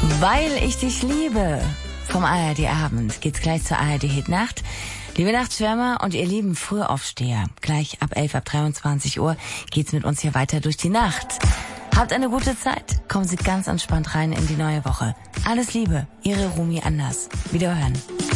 Weil ich dich liebe. Vom ARD Abend geht's gleich zur ARD Hit Nacht. Liebe Nachtschwärmer und ihr lieben Frühaufsteher, gleich ab 11, ab 23 Uhr geht's mit uns hier weiter durch die Nacht. Habt eine gute Zeit, kommen Sie ganz entspannt rein in die neue Woche. Alles Liebe, Ihre Rumi Anders. Wiederhören.